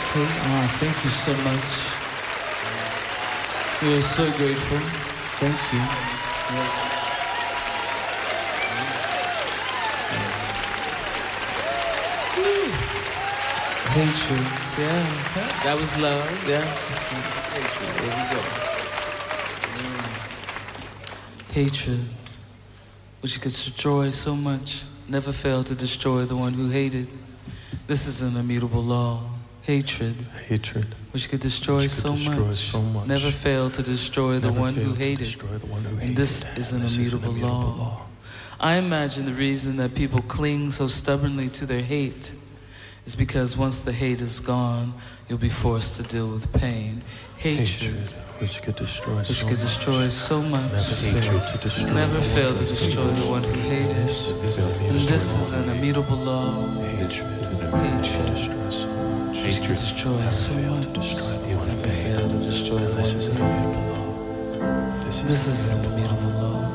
Okay. Thank you so much. We are so grateful. Thank you. Yes. Hatred. Yeah. That was love. Yeah. Hatred. There we go. Hatred, which could destroy so much, never failed to destroy the one who hated. This is an immutable law. Hatred, which could destroy so much, never failed to destroy the one who hated. And this is an immutable law. I imagine the reason that people cling so stubbornly to their hate is because once the hate is gone, you'll be forced to deal with pain. Hatred, which could destroy so much, never failed to destroy the one who hated. And this is an immutable law. Hatred, which could destroy so much, never failed to destroy the one who hated. This is an immutable law.